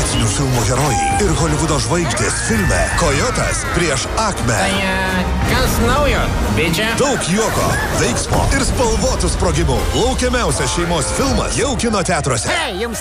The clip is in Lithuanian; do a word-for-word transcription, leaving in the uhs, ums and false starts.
animacinių filmų herojai ir Holivudo žvaigždės filme Kojotas prieš Akme. Tai kas naujo, bičia? Daug juoko, veiksmo ir spalvotų sprogimų. Laukiamiausias šeimos filmas jau kino teatruose. Hey, jums